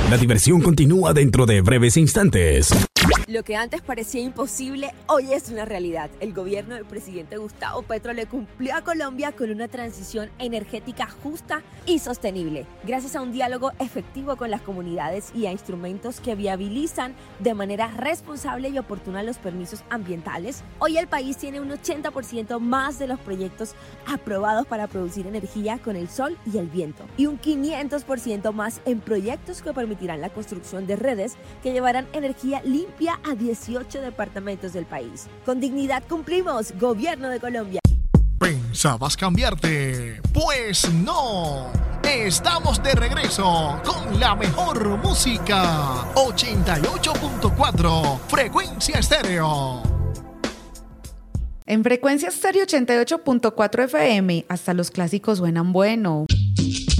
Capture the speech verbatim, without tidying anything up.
La diversión continúa dentro de breves instantes. Lo que antes parecía imposible, hoy es una realidad. El gobierno del presidente Gustavo Petro le cumplió a Colombia con una transición energética justa y sostenible, gracias a un diálogo efectivo con las comunidades y a instrumentos que viabilizan de manera responsable y oportuna los permisos ambientales. Hoy el país tiene un ochenta por ciento más de los proyectos aprobados para producir energía con el sol y el viento, y un quinientos por ciento más en proyectos que permitirán la construcción de redes que llevarán energía limpia a dieciocho departamentos del país. Con dignidad cumplimos, Gobierno de Colombia. ¿Pensabas cambiarte? Pues no. Estamos de regreso con la mejor música. ochenta y ocho punto cuatro Frecuencia Estéreo. En Frecuencia Estéreo ochenta y ocho punto cuatro F M, hasta los clásicos suenan bueno.